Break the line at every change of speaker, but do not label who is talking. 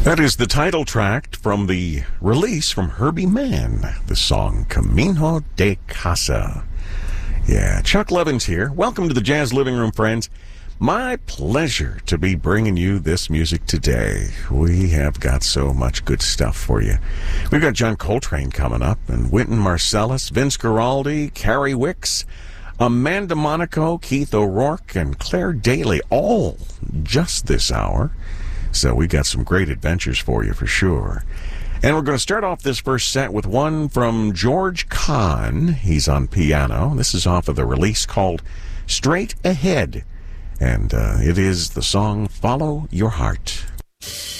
That is the title track from the release from Herbie Mann, the song Camino de Casa. Yeah, Chuck Levins here. Welcome to the Jazz Living Room, friends. My pleasure to be bringing you this music today. We have got so much good stuff for you. We've got John Coltrane coming up, and Wynton Marsalis, Vince Guaraldi, Carrie Wicks, Amanda Monaco, Keith O'Rourke, and Claire Daly, all just this hour. So we got some great adventures for you for sure. And we're going to start off this first set with one from George Kahn. He's on piano. This is off of the release called Straight Ahead. And it is the song Follow Your Heart.